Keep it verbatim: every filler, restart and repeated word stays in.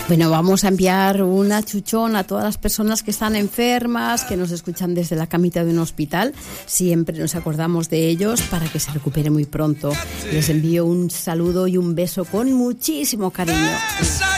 Bueno, vamos a enviar un achuchón a todas las personas que están enfermas, que nos escuchan desde la camita de un hospital. Siempre nos acordamos de ellos para que se recupere muy pronto. Les envío un saludo y un beso con muchísimo cariño.